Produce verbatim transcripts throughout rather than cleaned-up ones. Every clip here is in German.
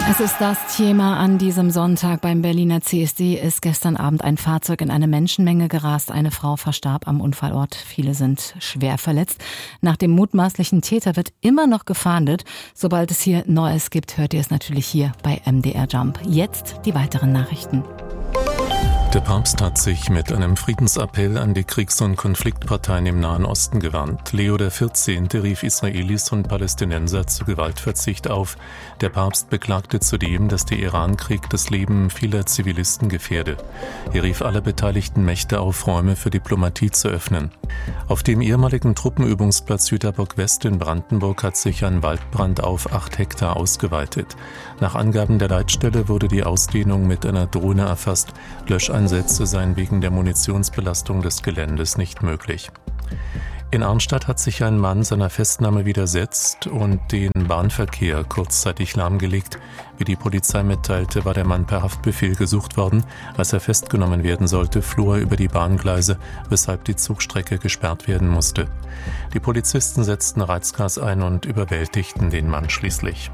Es ist das Thema an diesem Sonntag. Beim Berliner C S D ist gestern Abend ein Fahrzeug in eine Menschenmenge gerast. Eine Frau verstarb am Unfallort. Viele sind schwer verletzt. Nach dem mutmaßlichen Täter wird immer noch gefahndet. Sobald es hier Neues gibt, hört ihr es natürlich hier bei M D R Jump. Jetzt die weiteren Nachrichten. Der Papst hat sich mit einem Friedensappell an die Kriegs- und Konfliktparteien im Nahen Osten gewandt. Leo der vierzehnte rief Israelis und Palästinenser zu Gewaltverzicht auf. Der Papst beklagte zudem, dass der Iran-Krieg das Leben vieler Zivilisten gefährde. Er rief alle beteiligten Mächte auf, Räume für Diplomatie zu öffnen. Auf dem ehemaligen Truppenübungsplatz Jüterbock West in Brandenburg hat sich ein Waldbrand auf acht Hektar ausgeweitet. Nach Angaben der Leitstelle wurde die Ausdehnung mit einer Drohne erfasst. Löscheinsätze seien wegen der Munitionsbelastung des Geländes nicht möglich. In Arnstadt hat sich ein Mann seiner Festnahme widersetzt und den Bahnverkehr kurzzeitig lahmgelegt. Wie die Polizei mitteilte, war der Mann per Haftbefehl gesucht worden. Als er festgenommen werden sollte, floh er über die Bahngleise, weshalb die Zugstrecke gesperrt werden musste. Die Polizisten setzten Reizgas ein und überwältigten den Mann schließlich.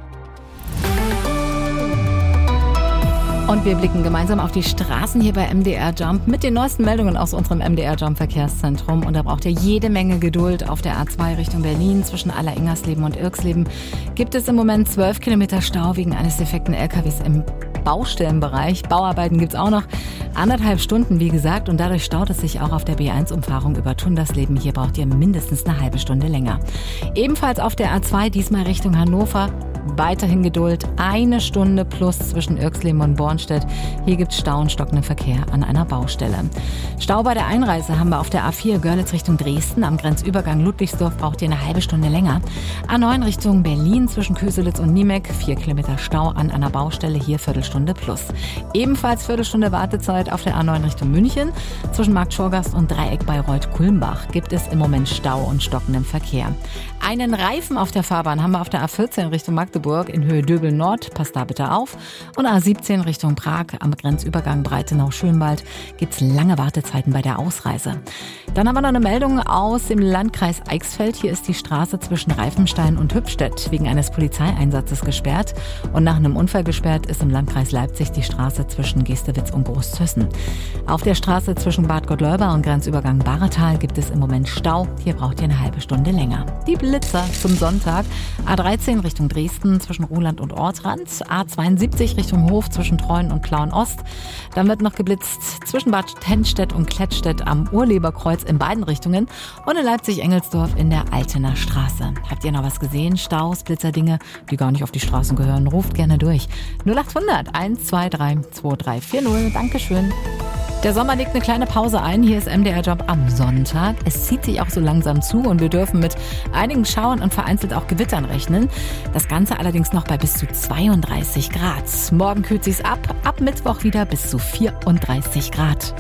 Und wir blicken gemeinsam auf die Straßen hier bei M D R Jump mit den neuesten Meldungen aus unserem M D R Jump Verkehrszentrum. Und da braucht ihr jede Menge Geduld. Auf der A zwei Richtung Berlin zwischen Aller-Ingersleben und Irksleben gibt es im Moment zwölf Kilometer Stau wegen eines defekten L K Ws im Baustellenbereich. Bauarbeiten gibt's auch noch. Anderthalb Stunden, wie gesagt, und dadurch staut es sich auch auf der B eins Umfahrung über Tundersleben. Hier braucht ihr mindestens eine halbe Stunde länger. Ebenfalls auf der A zwei, diesmal Richtung Hannover. Weiterhin Geduld, eine Stunde plus zwischen Irksleben und Bornstedt. Hier gibt es Stau und stockenden Verkehr an einer Baustelle. Stau bei der Einreise haben wir auf der A vier Görlitz Richtung Dresden. Am Grenzübergang Ludwigsdorf braucht ihr eine halbe Stunde länger. A neun Richtung Berlin zwischen Köselitz und Niemek. Vier Kilometer Stau an einer Baustelle, hier Viertelstunde plus. Ebenfalls Viertelstunde Wartezeit auf der A neun Richtung München. Zwischen Markt Schorgast und Dreieck Bayreuth-Kulmbach gibt es im Moment Stau und stockenden Verkehr. Einen Reifen auf der Fahrbahn haben wir auf der A vierzehn Richtung Magdeburg in Höhe Döbel Nord. Passt da bitte auf. Und A siebzehn Richtung Prag am Grenzübergang Breitenau-Schönwald gibt es lange Wartezeiten bei der Ausreise. Dann haben wir noch eine Meldung aus dem Landkreis Eichsfeld. Hier ist die Straße zwischen Reifenstein und Hübstedt wegen eines Polizeieinsatzes gesperrt. Und nach einem Unfall gesperrt ist im Landkreis Leipzig die Straße zwischen Gestewitz und Großzössen. Auf der Straße zwischen Bad Gottleuba und Grenzübergang Bahretal gibt es im Moment Stau. Hier braucht ihr eine halbe Stunde länger. Die Blitzer zum Sonntag. A dreizehn Richtung Dresden zwischen Ruhland und Ortrand. A zweiundsiebzig Richtung Hof zwischen Treuen und Plauen-Ost. Dann wird noch geblitzt zwischen Bad Tennstedt und Klettstedt am Urleberkreuz in beiden Richtungen. Und in Leipzig-Engelsdorf in der Altener Straße. Habt ihr noch was gesehen? Staus, Blitzerdinge, die gar nicht auf die Straßen gehören? Ruft gerne durch. null acht hundert eins zwei drei zwei drei vier null. Dankeschön. Der Sommer legt eine kleine Pause ein. Hier ist M D R Job am Sonntag. Es zieht sich auch so langsam zu und wir dürfen mit einigen Schauern und vereinzelt auch Gewittern rechnen. Das Ganze allerdings noch bei bis zu zweiunddreißig Grad. Morgen kühlt sich's ab. Ab Mittwoch wieder bis zu vierunddreißig Grad.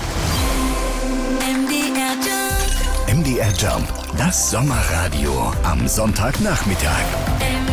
M D R Jump. M D R Jump, das Sommerradio am Sonntagnachmittag.